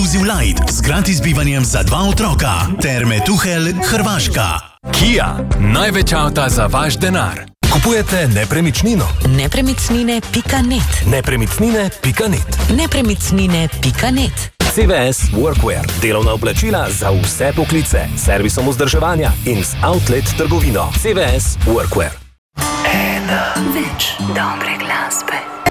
Inclusive Light z gratis bivanjem za 2 otroka ter Metuhelj, Hrvaška. Kia, največ avta za vaš denar. Kupujete nepremičnino? Nepremičnine.net. Nepremičnine.net. Nepremičnine.net. CVS Workwear. Delovna oblačila za vse poklice. Servisom vzdrževanja in z outlet trgovino. CVS Workwear. Več dobre glasbe.